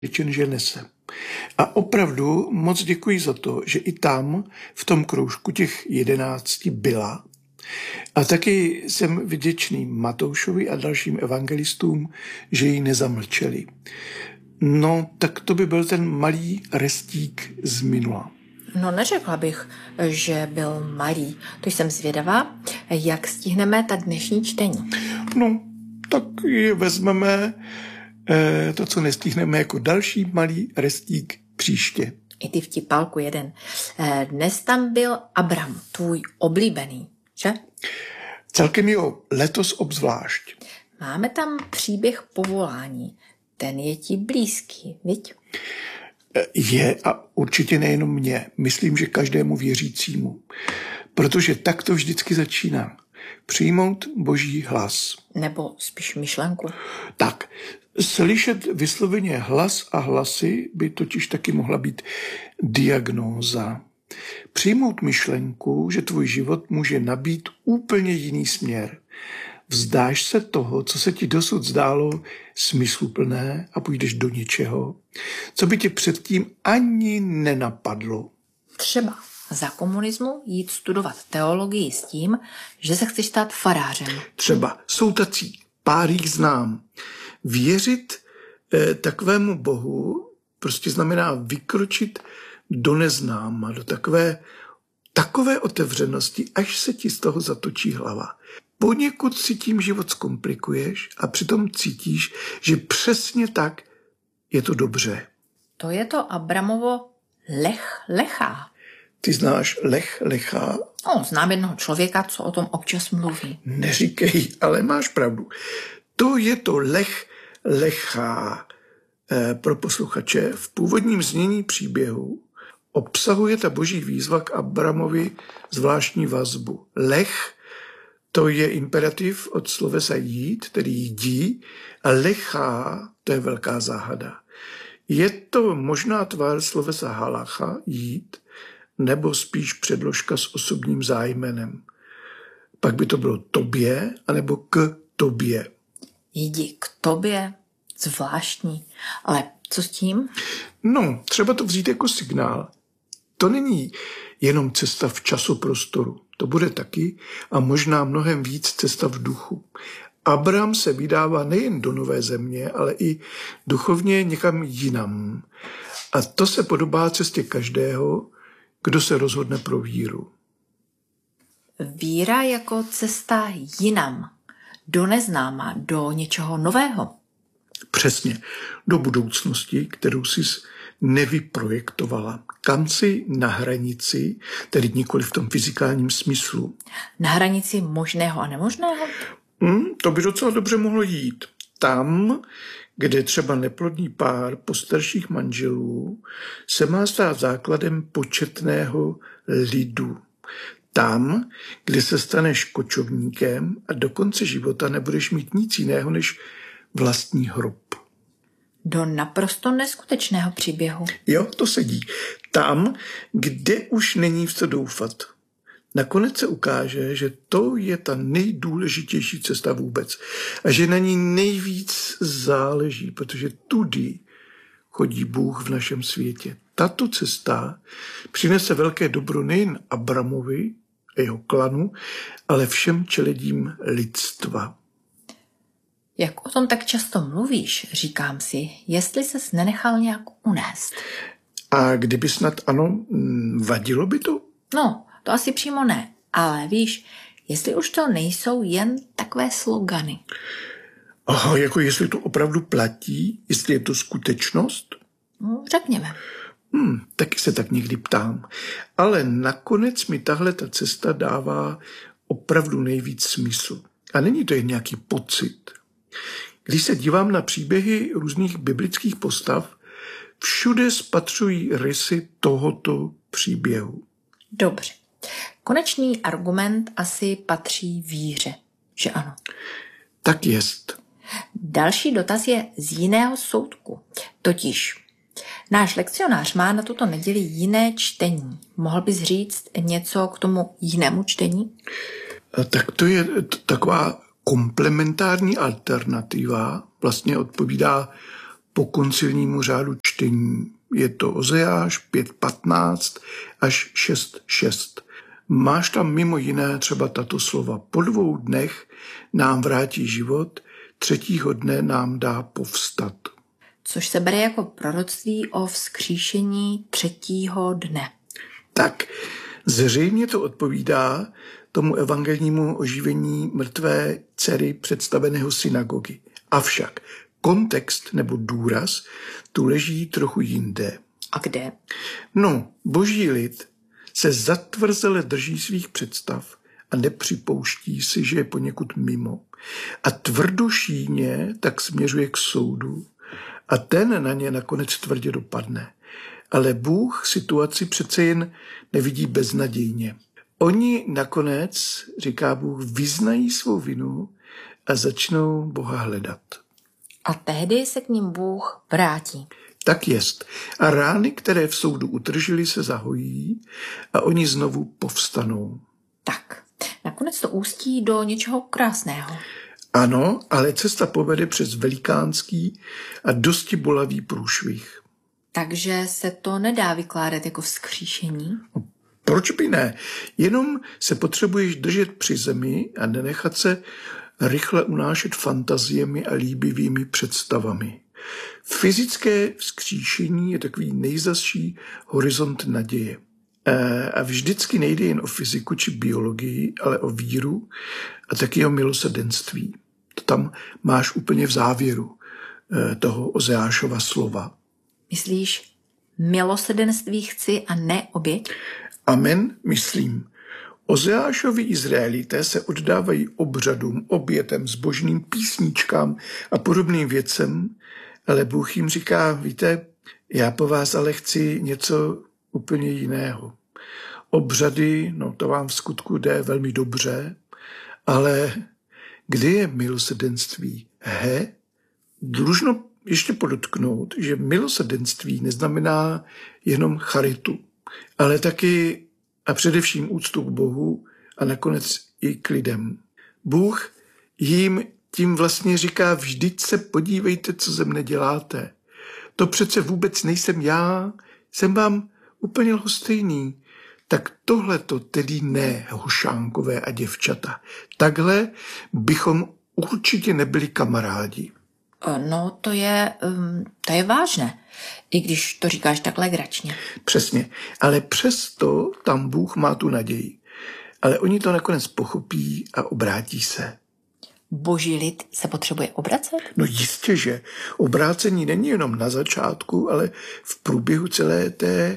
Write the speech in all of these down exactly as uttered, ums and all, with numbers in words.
řečen, že nese. A opravdu moc děkuji za to, že i tam, v tom kroužku těch jedenácti byla. A taky jsem vděčný Matoušovi a dalším evangelistům, že ji nezamlčeli. No, tak to by byl ten malý restík z minula. No, neřekla bych, že byl malý. To jsem zvědavá, jak stihneme ta dnešní čtení. No, tak je vezmeme eh, to, co nestihneme, jako další malý restík příště. I ty vtipálku jeden. Eh, dnes tam byl Abram, tvůj oblíbený, že? Celkem jo, letos obzvlášť. Máme tam příběh povolání. Ten je ti blízký, viď? Je a určitě nejenom mně. Myslím, že každému věřícímu. Protože tak to vždycky začíná. Přijmout Boží hlas. Nebo spíš myšlenku. Tak, slyšet vysloveně hlas a hlasy by totiž taky mohla být diagnóza. Přijmout myšlenku, že tvůj život může nabít úplně jiný směr. Vzdáš se toho, co se ti dosud zdálo smysluplné a půjdeš do něčeho, co by tě předtím ani nenapadlo. Třeba za komunismu jít studovat teologii s tím, že se chceš stát farářem. Třeba jsou tací, pár jich znám. Věřit eh, takovému Bohu prostě znamená vykročit do neznáma, do takové, takové otevřenosti, až se ti z toho zatočí hlava. Poněkud si tím život zkomplikuješ a přitom cítíš, že přesně tak je to dobře. To je to Abramovo lech lechá. Ty znáš lech lechá? No, znám jednoho člověka, co o tom občas mluví. Neříkej, ale máš pravdu. To je to lech lechá. E, pro posluchače v původním znění příběhu obsahuje ta boží výzva k Abramovi zvláštní vazbu. Lech, to je imperativ od slovesa jít, tedy jdi, a lechá, to je velká záhada. Je to možná tvár slovesa halacha, jít, nebo spíš předložka s osobním zájmenem. Pak by to bylo tobě, anebo k tobě. Jdi k tobě, zvláštní. Ale co s tím? No, třeba to vzít jako signál. To není jenom cesta v časoprostoru. To bude taky a možná mnohem víc cesta v duchu. Abram se vydává nejen do nové země, ale i duchovně někam jinam. A to se podobá cestě každého, kdo se rozhodne pro víru. Víra jako cesta jinam, do neznáma, do něčeho nového. Přesně, do budoucnosti, kterou jsi nevyprojektovala. Kam si na hranici, tedy nikoli v tom fyzikálním smyslu. Na hranici možného a nemožného? Hmm, to by docela dobře mohlo jít. Tam, kde třeba neplodný pár postarších manželů se má stát základem početného lidu. Tam, kde se staneš kočovníkem a do konce života nebudeš mít nic jiného než vlastní hrob. Do naprosto neskutečného příběhu. Jo, to sedí. Tam, kde už není v co doufat. Nakonec se ukáže, že to je ta nejdůležitější cesta vůbec a že na ní nejvíc záleží, protože tudy chodí Bůh v našem světě. Tato cesta přinese velké dobro nejen Abramovi a jeho klanu, ale všem čeledím lidstva. Jak o tom tak často mluvíš, říkám si, jestli ses nenechal nějak unést. A kdyby snad ano, vadilo by to? No, to asi přímo ne, ale víš, jestli už to nejsou jen takové slogany. Aha, jako jestli to opravdu platí, jestli je to skutečnost? No, řekněme. Hmm, taky se tak někdy ptám. Ale nakonec mi tahle ta cesta dává opravdu nejvíc smysl. A není to jen nějaký pocit. Když se dívám na příběhy různých biblických postav, všude spatřují rysy tohoto příběhu. Dobře. Konečný argument asi patří víře, že ano? Tak jest. Další dotaz je z jiného soudku. Totiž náš lekcionář má na tuto neděli jiné čtení. Mohl bys říct něco k tomu jinému čtení? Tak to je taková komplementární alternativa, vlastně odpovídá po koncilnímu řádu čtení. Je to Ozeáš pět patnáct až šest šest. Máš tam mimo jiné třeba tato slova. Po dvou dnech nám vrátí život, třetího dne nám dá povstat. Což se bere jako proroctví o vzkříšení třetího dne. Tak, zřejmě to odpovídá tomu evangelnímu oživení mrtvé dcery představeného synagogy. Avšak kontext nebo důraz tu leží trochu jinde. A kde? No, boží lid se zatvrzele drží svých představ a nepřipouští si, že je poněkud mimo. A tvrdošíně tak směřuje k soudu a ten na ně nakonec tvrdě dopadne. Ale Bůh situaci přece jen nevidí beznadějně. Oni nakonec, říká Bůh, vyznají svou vinu a začnou Boha hledat. A tehdy se k ním Bůh vrátí. Tak jest. A rány, které v soudu utržili, se zahojí a oni znovu povstanou. Tak, nakonec to ústí do něčeho krásného. Ano, ale cesta povede přes velikánský a dosti bolavý průšvih. Takže se to nedá vykládat jako vzkříšení? Proč by ne? Jenom se potřebuješ držet při zemi a nenechat se rychle unášet fantaziemi a líbivými představami. Fyzické vzkříšení je takový nejzazší horizont naděje. A vždycky nejde jen o fyziku či biologii, ale o víru a taky o milosrdenství. To tam máš úplně v závěru toho Ozeášova slova. Myslíš, milosrdenství chci a ne oběť? Amen, myslím. Ozeášovi Izraelité se oddávají obřadům, obětem, zbožným písničkám a podobným věcem, ale Bůh jim říká, víte, já po vás ale chci něco úplně jiného. Obřady, no to vám v skutku jde velmi dobře, ale kde je milosrdenství? He? Dlužno ještě podotknout, že milosrdenství neznamená jenom charitu, ale taky a především úctu k Bohu a nakonec i k lidem. Bůh jim tím vlastně říká, vždyť se podívejte, co ze mne děláte. To přece vůbec nejsem já, jsem vám úplně lhostejný. Tak tohle to tedy ne, hošánkové a děvčata. Takhle bychom určitě nebyli kamarádi. No, to je, um, to je vážné, i když to říkáš tak legračně. Přesně, ale přesto tam Bůh má tu naději. Ale oni to nakonec pochopí a obrátí se. Boží lid se potřebuje obracet? No jistě, že obrácení není jenom na začátku, ale v průběhu celé té,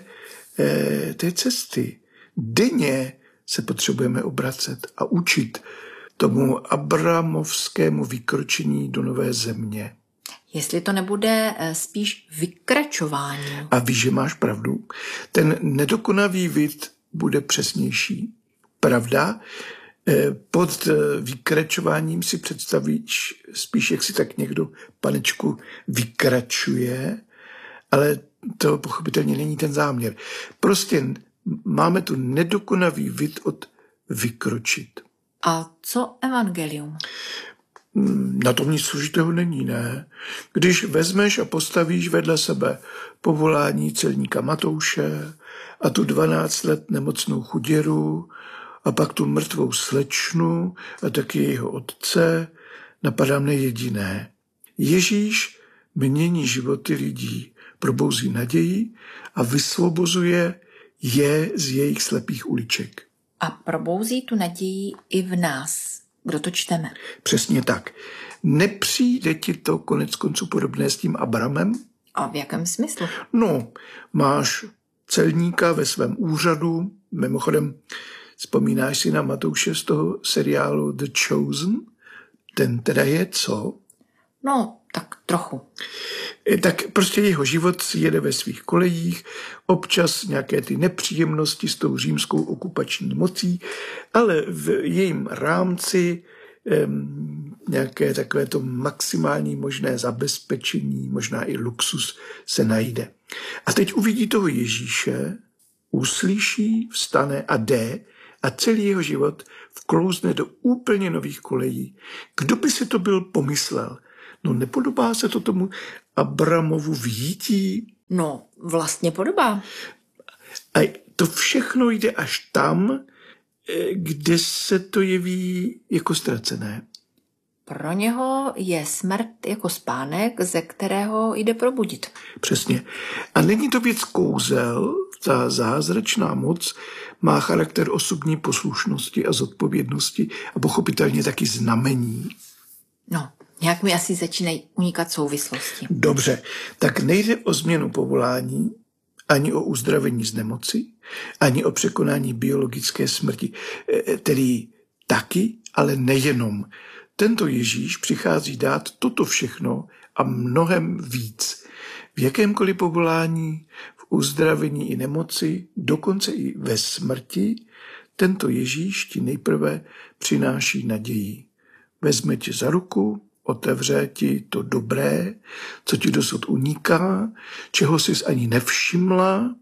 té cesty. Denně se potřebujeme obracet a učit tomu abramovskému vykročení do nové země. Jestli to nebude spíš vykračování. A víš, že máš pravdu. Ten nedokonavý vid bude přesnější. Pravda? Pod vykračováním si představíš spíš, jak si tak někdo, panečku, vykračuje, ale to pochopitelně není ten záměr. Prostě máme tu nedokonavý vid od vykročit. A co evangelium? Na tom nic složitého není, ne? Když vezmeš a postavíš vedle sebe povolání celníka Matouše a tu dvanáct let nemocnou chuděru a pak tu mrtvou slečnu a taky jeho otce, napadá mne jediné. Ježíš mění životy lidí, probouzí naději a vysvobozuje je z jejich slepých uliček. A probouzí tu naději i v nás, kdo to čteme. Přesně tak. Nepřijde ti to konec konců podobné s tím Abramem? A v jakém smyslu? No, máš celníka ve svém úřadu, mimochodem vzpomínáš si na Matouše z toho seriálu The Chosen? Ten teda je co? No, tak trochu. Tak prostě jeho život si jede ve svých kolejích, občas nějaké ty nepříjemnosti s tou římskou okupační mocí, ale v jejím rámci um, nějaké takové to maximální možné zabezpečení, možná i luxus se najde. A teď uvidí toho Ježíše, uslyší, vstane a jde a celý jeho život vklouzne do úplně nových kolejí. Kdo by si to byl pomyslel? No nepodobá se to tomu Abramovu výjití? No, vlastně podobá. A to všechno jde až tam, kde se to jeví jako ztracené. Pro něho je smrt jako spánek, ze kterého jde probudit. Přesně. A není to věc kouzel, ta zázračná moc má charakter osobní poslušnosti a zodpovědnosti a pochopitelně taky znamení. No, nějak mi asi začínají unikat souvislosti. Dobře, tak nejde o změnu povolání, ani o uzdravení z nemoci, ani o překonání biologické smrti. Tedy taky, ale nejenom. Tento Ježíš přichází dát toto všechno a mnohem víc. V jakémkoliv povolání, v uzdravení i nemoci, dokonce i ve smrti, tento Ježíš ti nejprve přináší naději. Vezme tě za ruku, otevře ti to dobré, co ti dosud uniká, čeho jsi ani nevšimla,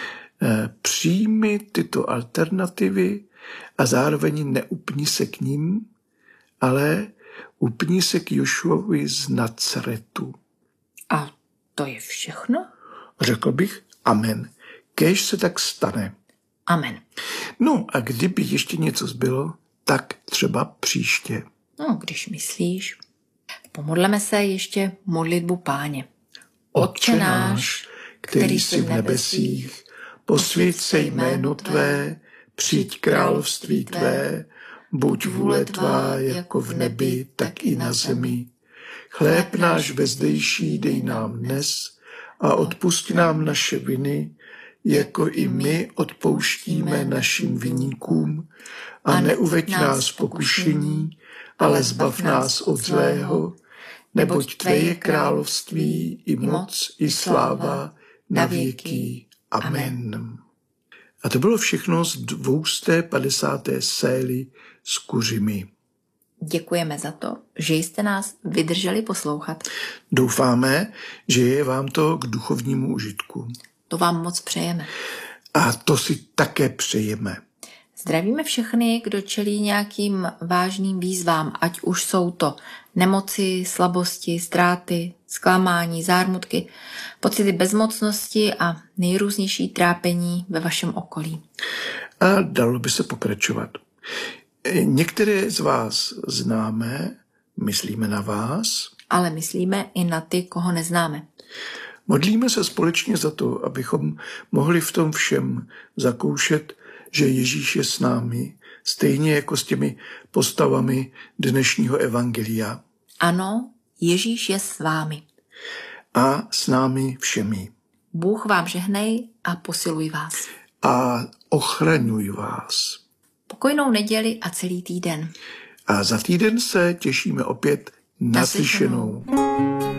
přijmi tyto alternativy a zároveň neupni se k ním, ale upni se k Jošuovi z Nacaretu. A to je všechno? Řekl bych amen. Kéž se tak stane. Amen. No a kdyby ještě něco zbylo, tak třeba příště. No, když myslíš. Pomodleme se ještě modlitbu Páně. Otče náš, který jsi v nebesích, posvěť se jméno tvé, přijď království tvé, buď vůle tvá jako v nebi, tak i na zemi. Chléb náš vezdejší dej nám dnes a odpusť nám naše viny, jako i my odpouštíme našim viníkům, a neuveď nás v pokušení, ale zbav nás od zlého, neboť tvé je království i moc i sláva na věky. Amen. A to bylo všechno z dvousté padesáté sély s kuřimi. Děkujeme za to, že jste nás vydrželi poslouchat. Doufáme, že je vám to k duchovnímu užitku. To vám moc přejeme. A to si také přejeme. Zdravíme všechny, kdo čelí nějakým vážným výzvám, ať už jsou to nemoci, slabosti, ztráty, zklamání, zármutky, pocity bezmocnosti a nejrůznější trápení ve vašem okolí. A dalo by se pokračovat. Některé z vás známe, myslíme na vás. Ale myslíme i na ty, koho neznáme. Modlíme se společně za to, abychom mohli v tom všem zakoušet, že Ježíš je s námi, stejně jako s těmi postavami dnešního evangelia. Ano, Ježíš je s vámi. A s námi všemi. Bůh vám žehnej a posiluj vás. A ochraňuj vás. Pokojnou neděli a celý týden. A za týden se těšíme opět na slyšenou.